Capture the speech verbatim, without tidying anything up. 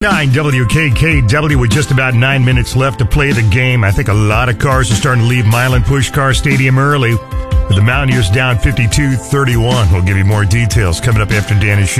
nine W K K W with just about nine minutes left to play the game. I think a lot of cars are starting to leave Milan Puskar Stadium early. With the Mountaineers down fifty-two thirty-one. We'll give you more details coming up after Danny Shea.